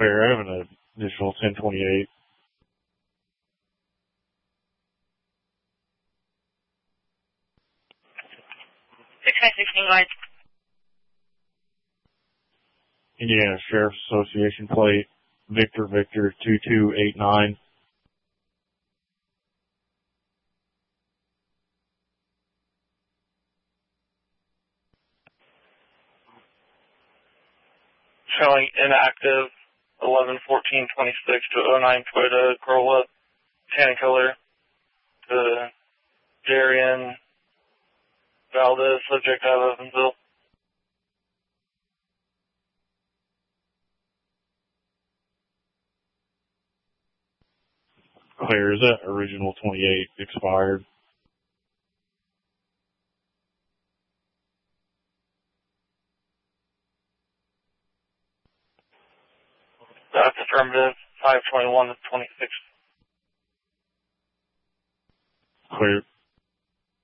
Clear. I have an additional 1028. 616 guys. Indiana Sheriff's Association plate, Victor Victor 2289. Showing inactive 11-14-26 to 09 Toyota Corolla, tan color, to Darian Valdez, subject out of Evansville. Clear. Is that original 28 expired? That's affirmative, 521 to 26. Clear.